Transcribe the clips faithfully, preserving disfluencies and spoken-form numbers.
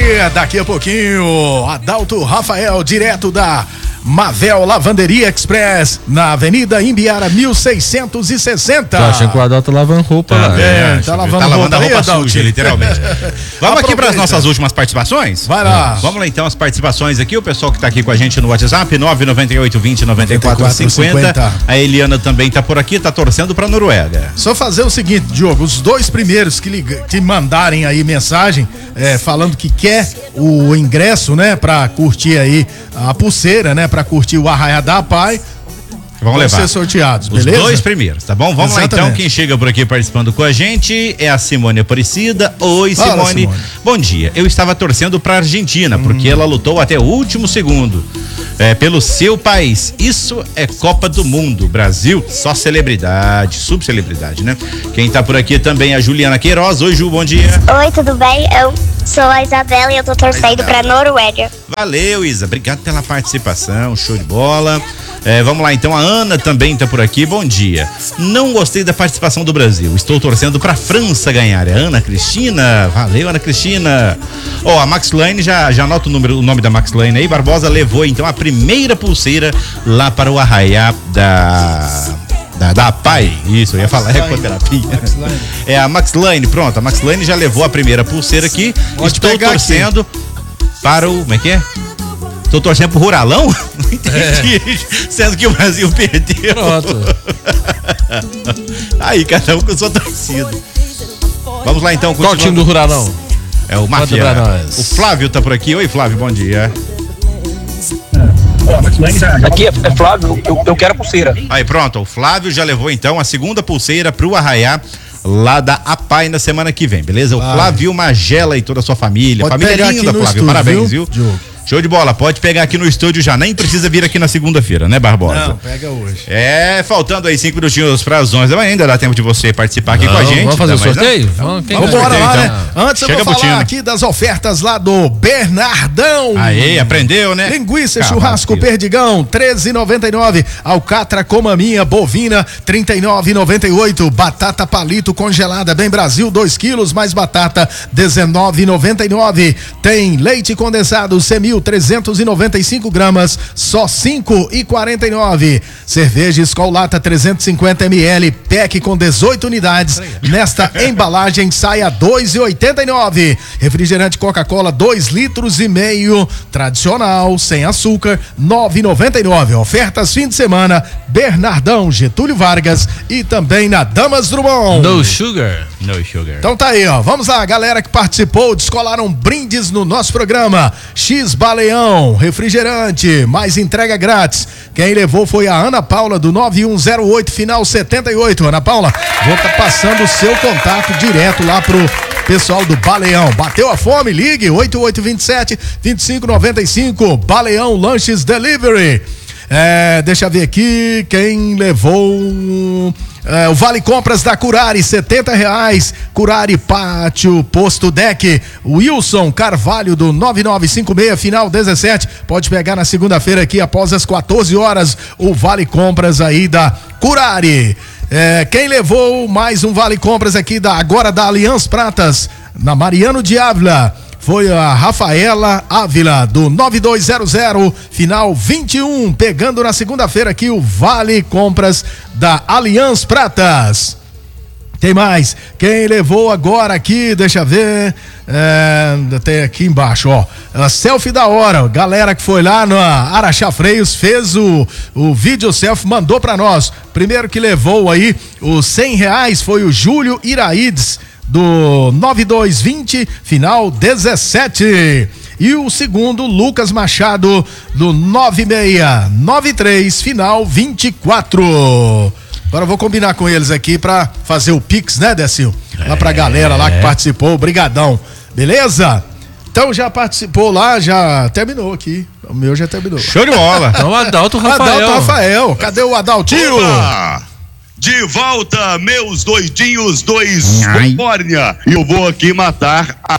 Daqui a pouquinho, Adalto Rafael, direto da Mavel Lavanderia Express, na Avenida Imbiara mil seiscentos e sessenta. Tô achando que o Adalto tá lavando roupa tá, lá. É, tá lavando tá roupa, lavando a roupa Adalto suja, literalmente. Vamos aqui para as nossas últimas participações? Vai lá. Vamos lá então, as participações aqui, o pessoal que tá aqui com a gente no WhatsApp, nove nove oito, vinte, noventa e quatro, cinquenta. A Eliana também tá por aqui, tá torcendo pra Noruega. Só fazer o seguinte, Diogo, os dois primeiros que, liga, que mandarem aí mensagem, é, falando que quer o ingresso, né, pra curtir aí a pulseira, né, pra curtir o Arraiá da Pai, vão levar. ser sorteados, os beleza? dois primeiros, tá bom? Vamos Exatamente. lá então, quem chega por aqui participando com a gente é a Simone Aparecida. Oi, Fala, Simone. Simone. Bom dia, eu estava torcendo pra Argentina, hum. porque ela lutou até o último segundo. É, pelo seu país. Isso é Copa do Mundo. Brasil, só celebridade, subcelebridade, né? Quem tá por aqui também é a Juliana Queiroz. Oi, Ju, bom dia. Oi, tudo bem? Eu sou a Isabela e eu tô torcendo pra Noruega. Valeu, Isa. Obrigado pela participação. Show de bola. É, vamos lá, então. A Ana também tá por aqui. Bom dia. Não gostei da participação do Brasil. Estou torcendo pra França ganhar. É Ana Cristina. Valeu, Ana Cristina. Ó, oh, a Max Lane, já, já anota o, número, o nome da Max Lane aí. Barbosa levou, então, a primeira pulseira lá para o Arraiá da... Da, da Pai, isso, eu ia falar ecoterapia. É a Max Lane, pronto, a Max Lane já levou a primeira pulseira aqui. Pode Estou torcendo aqui. para o, como é que é? Estou torcendo pro Ruralão? Não entendi, é. Sendo que o Brasil perdeu. Pronto. Aí, cada um com sua torcida. Vamos lá então. Qual o time do Ruralão? É o Mafia. O Flávio tá por aqui. Oi, Flávio, bom dia. Aqui é Flávio, eu, eu quero a pulseira. Aí pronto, o Flávio já levou então a segunda pulseira pro Arraiá lá da APAI na semana que vem, beleza? O ah. Flávio Magela e toda a sua família, Pode família linda, Flávio, estúdio, parabéns, viu? viu? Show de bola, pode pegar aqui no estúdio já, nem precisa vir aqui na segunda-feira, né, Barbosa? Não, pega hoje. É, faltando aí cinco minutinhos para as onze da manhã, ainda dá tempo de você participar aqui não, com a gente. Vamos fazer o sorteio? Não? Vamos, vamos embora lá, né? Antes eu Chega vou falar aqui das ofertas lá do Bernardão. Aí, aprendeu, né? Linguiça Caramba, churrasco filho. Perdigão, treze e noventa e nove. Alcatra com maminha bovina, trinta e nove e noventa e oito. Batata palito congelada bem Brasil, dois quilos, mais batata, dezenove e noventa e nove. Tem leite condensado Semil, trezentos e noventa e cinco gramas, só cinco e quarenta e nove. Cerveja Skol Lata trezentos e cinquenta mililitros, pack com dezoito unidades. Nesta embalagem sai a dois e oitenta e nove. Refrigerante Coca-Cola dois litros e meio, tradicional, sem açúcar, nove e noventa e nove. Ofertas fim de semana, Bernardão, Getúlio Vargas e também na Damas Drummond. No sugar. No sugar. Então tá aí, ó. Vamos lá, galera que participou, descolaram brindes no nosso programa. X Baleão, refrigerante, mais entrega grátis. Quem levou foi a Ana Paula do nove um zero oito, final setenta e oito. Ana Paula, vou estar tá passando o seu contato direto lá pro pessoal do Baleão. Bateu a fome? Ligue oito oito dois sete, dois cinco nove cinco. Baleão Lanches Delivery. É, deixa eu ver aqui quem levou é, o Vale Compras da Curari, setenta reais. Curari Pátio Posto Deck. Wilson Carvalho do nove nove cinco seis, final dezessete. Pode pegar na segunda-feira aqui após as quatorze horas o Vale Compras aí da Curari. É, quem levou mais um Vale Compras aqui da agora da Aliança Pratas, na Mariano de Ávila, foi a Rafaela Ávila do nove dois zero zero, final vinte e um, pegando na segunda-feira aqui o Vale Compras da Aliança Pratas. Tem mais? Quem levou agora aqui, deixa eu ver, é, tem aqui embaixo, ó, a selfie da hora, galera que foi lá no Araxá Freios, fez o, o vídeo selfie, mandou pra nós. Primeiro que levou aí os cem reais foi o Júlio Iraídes do nove dois vinte, final dezessete. E o segundo, Lucas Machado do nove seis nove três, final vinte e quatro. Agora eu vou combinar com eles aqui pra fazer o Pix, né, Décio? Lá pra galera lá que participou, brigadão, beleza? Então já participou lá, já terminou aqui. O meu já terminou. Show de bola. Então o Adalto Rafael. Adalto Rafael, cadê o Adaltinho? Opa! De volta, meus doidinhos do Escórnia. E eu vou aqui matar a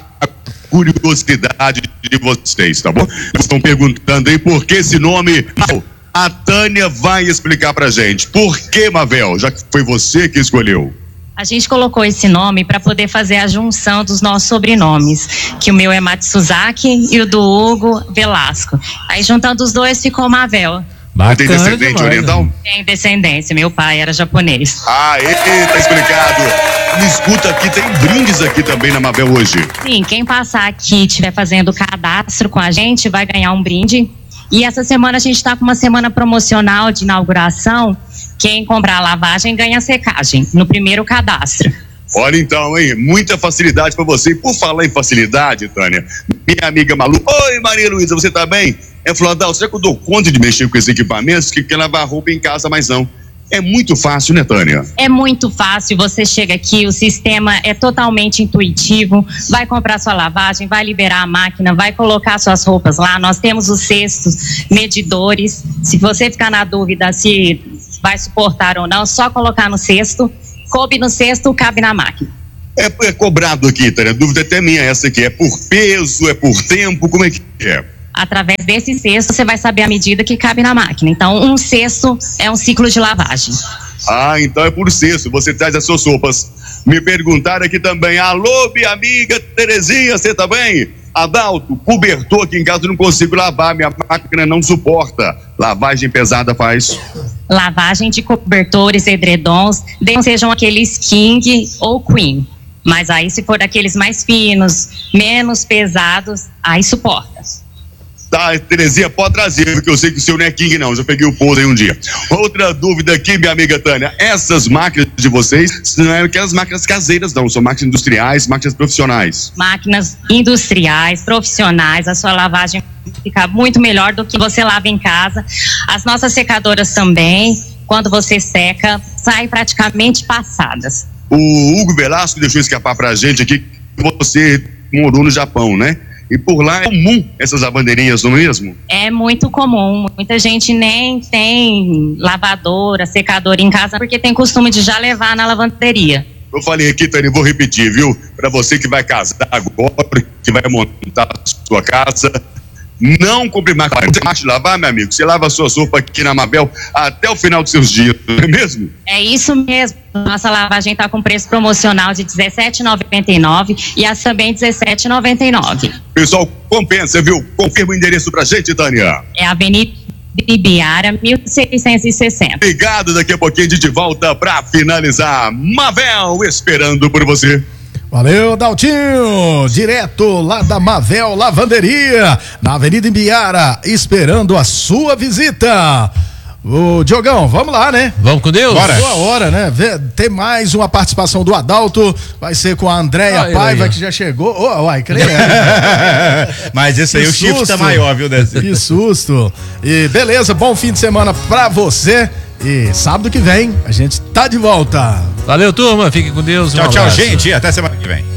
curiosidade de vocês, tá bom? Vocês estão perguntando aí por que esse nome. A Tânia vai explicar pra gente. Por que, Mavel? Já que foi você que escolheu. A gente colocou esse nome para poder fazer a junção dos nossos sobrenomes, que o meu é Matsuzaki e o do Hugo Velasco. Aí juntando os dois ficou Mavel. Tem descendente demais, oriental? Né? Tem descendência, meu pai era japonês. Ah, tá explicado. Me escuta aqui, tem brindes aqui também na Mavel hoje. Sim, quem passar aqui e estiver fazendo cadastro com a gente vai ganhar um brinde. E essa semana a gente está com uma semana promocional de inauguração. Quem comprar a lavagem ganha secagem no primeiro cadastro. Olha então, hein? Muita facilidade para você. E por falar em facilidade, Tânia, minha amiga Malu. Oi, Maria Luísa, você tá bem? É, Flodal, será que eu dou conta de mexer com esses equipamentos que quer lavar roupa em casa, mas não? É muito fácil, né, Tânia? É muito fácil, você chega aqui, o sistema é totalmente intuitivo, vai comprar sua lavagem, vai liberar a máquina, vai colocar suas roupas lá, nós temos os cestos, medidores, se você ficar na dúvida se vai suportar ou não, só colocar no cesto, coube no cesto, cabe na máquina. É, é cobrado aqui, Tânia, a dúvida é até minha essa aqui, é por peso, é por tempo, como é que é? Através desse cesto você vai saber a medida que cabe na máquina. Então, um cesto é um ciclo de lavagem. Ah, então é por cesto, você traz as suas roupas. Me perguntaram aqui também, alô, minha amiga Terezinha, você tá bem? Adalto, cobertor aqui em casa, eu não consigo lavar, minha máquina não suporta. Lavagem pesada faz? Lavagem de cobertores, edredons, não sejam aqueles king ou queen. Mas aí se for daqueles mais finos, menos pesados, aí suporta. Tá, Terezinha, pode trazer, porque eu sei que o seu não é king não, eu já peguei o pouso aí um dia. Outra dúvida aqui, minha amiga Tânia, essas máquinas de vocês não é aquelas máquinas caseiras não, são máquinas industriais, máquinas profissionais. Máquinas industriais, profissionais, a sua lavagem fica muito melhor do que você lava em casa. As nossas secadoras também, quando você seca, saem praticamente passadas. O Hugo Velasco deixou escapar pra gente aqui que você morou no Japão, né? E por lá é comum essas lavanderias, não é mesmo? É muito comum. Muita gente nem tem lavadora, secadora em casa, porque tem costume de já levar na lavanderia. Eu falei aqui, Tânia, vou repetir, viu? Para você que vai casar agora, que vai montar a sua casa, não compre máquina de lavar, meu amigo. Você lava a sua sopa aqui na Mavel até o final dos seus dias, não é mesmo? É isso mesmo. Nossa lavagem está com preço promocional de dezessete reais e noventa e nove centavos e as também dezessete reais e noventa e nove centavos. Pessoal, compensa, viu? Confirma o endereço pra gente, Tânia. É a Avenida Ibiara, mil seiscentos e sessenta. Obrigado, daqui a pouquinho a gente volta pra finalizar. Mavel esperando por você. Valeu, Daltinho, direto lá da Mavel Lavanderia, na Avenida Ibiara, esperando a sua visita. Ô, Diogão, vamos lá, né? Vamos com Deus? Bora. Boa hora, né? Tem mais uma participação do Adalto, vai ser com a Andréia ah, Paiva, aí, que já chegou. Ô, oh, uai, creio. Mas esse aí que o susto. Shift tá maior, viu, Desse? Que susto. E beleza, bom fim de semana pra você. E sábado que vem a gente tá de volta. Valeu, turma. Fiquem com Deus. Tchau, um tchau, abraço. gente. Até semana que vem.